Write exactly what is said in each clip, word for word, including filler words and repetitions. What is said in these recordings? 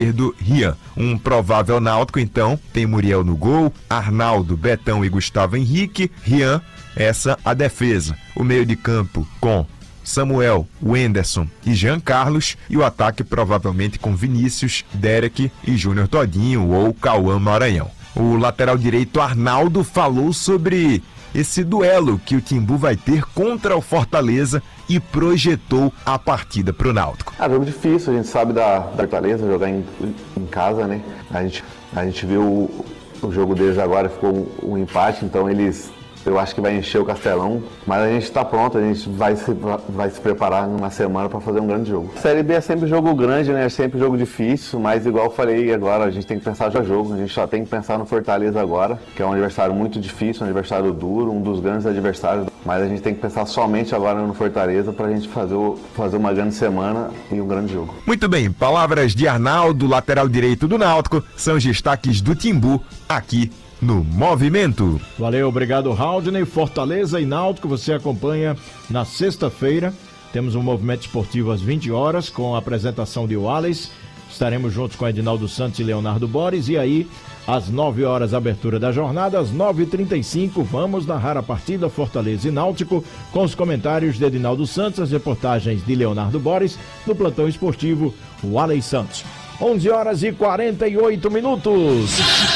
do Rian. Um provável náutico, então, tem Muriel no gol, Arnaldo, Betão e Gustavo Henrique, Rian, essa a defesa. O meio de campo com Samuel, Wenderson e Jean Carlos, e o ataque provavelmente com Vinícius, Derek e Júnior Todinho ou Cauã Maranhão. O lateral direito Arnaldo falou sobre esse duelo que o Timbu vai ter contra o Fortaleza e projetou a partida para o Náutico. É um jogo difícil, a gente sabe da, da Fortaleza, jogar em, em casa, né? A gente, a gente viu o, o jogo deles agora, ficou um, um empate, então eles... Eu acho que vai encher o Castelão, mas a gente está pronto, a gente vai se, vai se preparar numa semana para fazer um grande jogo. Série B é sempre jogo grande, né? É sempre jogo difícil, mas igual eu falei agora, a gente tem que pensar já jogo, a gente só tem que pensar no Fortaleza agora, que é um adversário muito difícil, um adversário duro, um dos grandes adversários, mas a gente tem que pensar somente agora no Fortaleza para a gente fazer, o, fazer uma grande semana e um grande jogo. Muito bem, palavras de Arnaldo, lateral direito do Náutico, são os destaques do Timbu aqui no Movimento. Valeu, obrigado, Haldney. Fortaleza e Náutico você acompanha na sexta-feira. Temos um Movimento Esportivo às vinte horas com a apresentação de Wallace. Estaremos juntos com Edinaldo Santos e Leonardo Boris. E aí, às nove horas, abertura da jornada. Às nove e trinta e cinco, vamos narrar a partida Fortaleza e Náutico com os comentários de Edinaldo Santos, as reportagens de Leonardo Boris, no plantão esportivo Wallace Santos. onze horas e quarenta e oito minutos.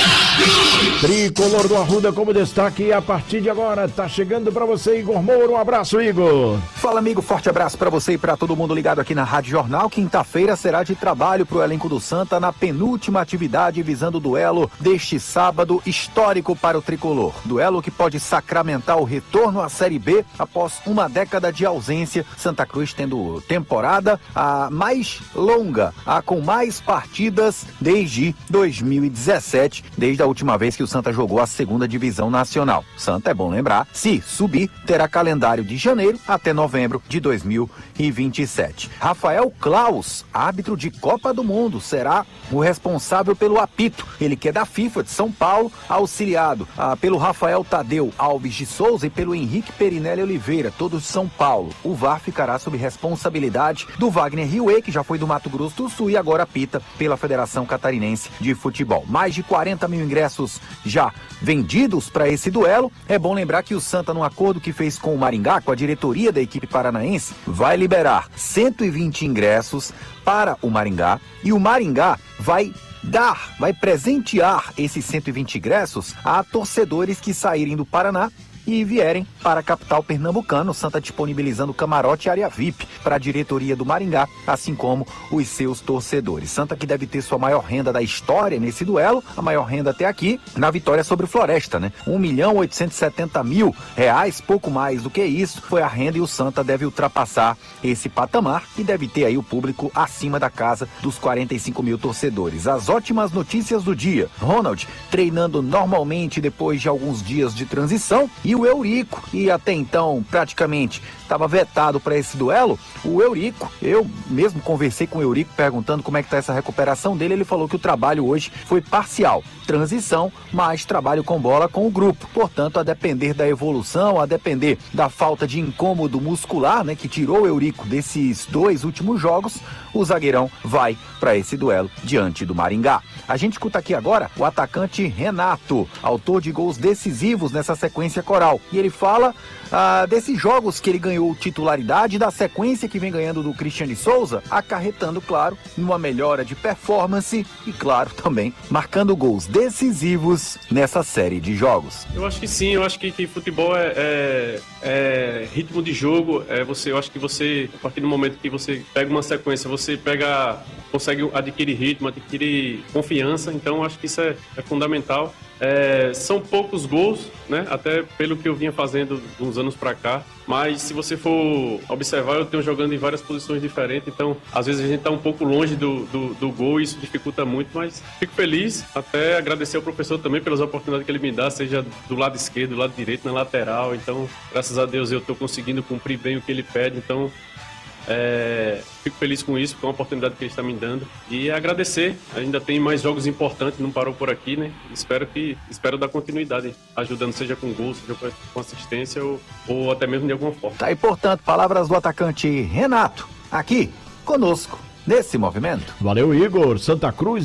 Tricolor do Arruda como destaque a partir de agora. Tá chegando pra você, Igor Moura. Um abraço, Igor. Fala, amigo. Forte abraço pra você e pra todo mundo ligado aqui na Rádio Jornal. Quinta-feira será de trabalho pro elenco do Santa na penúltima atividade visando o duelo deste sábado histórico para o Tricolor. Duelo que pode sacramentar o retorno à Série B após uma década de ausência. Santa Cruz tendo temporada a mais longa, a com mais partidas desde dois mil e dezessete, desde a última vez que o Santa jogou a segunda divisão nacional. Santa, é bom lembrar, se subir, terá calendário de janeiro até novembro de dois mil e vinte e sete. Rafael Klaus, árbitro de Copa do Mundo, será o responsável pelo apito. Ele que é da FIFA de São Paulo, auxiliado ah, pelo Rafael Tadeu Alves de Souza e pelo Henrique Perinelli Oliveira, todos de São Paulo. O V A R ficará sob responsabilidade do Wagner Riuê, que já foi do Mato Grosso do Sul e agora apita pela Federação Catarinense de Futebol. Mais de quarenta mil ingressos já vendidos para esse duelo. É bom lembrar que o Santa, num acordo que fez com o Maringá, com a diretoria da equipe paranaense, vai liberar cento e vinte ingressos para o Maringá e o Maringá vai dar, vai presentear esses cento e vinte ingressos a torcedores que saírem do Paraná e vierem para a capital pernambucana. O Santa disponibilizando camarote e área V I P para a diretoria do Maringá, assim como os seus torcedores. Santa que deve ter sua maior renda da história nesse duelo, a maior renda até aqui, na vitória sobre o Floresta, né? um milhão oitocentos e setenta mil reais, pouco mais do que isso, foi a renda, e o Santa deve ultrapassar esse patamar e deve ter aí o público acima da casa dos quarenta e cinco mil torcedores. As ótimas notícias do dia: Ronald treinando normalmente depois de alguns dias de transição, e o Eurico, que até então praticamente estava vetado para esse duelo. O Eurico, eu mesmo conversei com o Eurico perguntando como é que está essa recuperação dele. Ele falou que o trabalho hoje foi parcial, transição, mas trabalho com bola com o grupo. Portanto, a depender da evolução, a depender da falta de incômodo muscular, né, que tirou o Eurico desses dois últimos jogos, o zagueirão vai para esse duelo diante do Maringá. A gente escuta aqui agora o atacante Renato, autor de gols decisivos nessa sequência coral. E ele fala ah, desses jogos que ele ganhou titularidade, da sequência que vem ganhando do Cristiane Souza, acarretando, claro, numa melhora de performance e, claro, também marcando gols decisivos nessa série de jogos. Eu acho que sim, eu acho que, que futebol é, é, é ritmo de jogo. É você, eu acho que você, a partir do momento que você pega uma sequência, você pega, consegue adquirir ritmo, adquirir confiança. Então, eu acho que isso é, é fundamental. É, são poucos gols, né? Até pelo que eu vinha fazendo uns anos pra cá. Mas se você for observar, eu tenho jogando em várias posições diferentes. Então, às vezes a gente tá um pouco longe do, do, do gol e isso dificulta muito. Mas fico feliz, até agradecer ao professor também pelas oportunidades que ele me dá, seja do lado esquerdo, do lado direito, na lateral. Então, graças a Deus eu tô conseguindo cumprir bem o que ele pede. Então, É, fico feliz com isso, com a oportunidade que ele está me dando, e agradecer. Ainda tem mais jogos importantes, não parou por aqui, né? Espero que espero dar continuidade, ajudando, seja com gol, seja com assistência ou, ou até mesmo de alguma forma. Tá aí, portanto, palavras do atacante Renato, aqui conosco nesse movimento. Valeu, Igor. Santa Cruz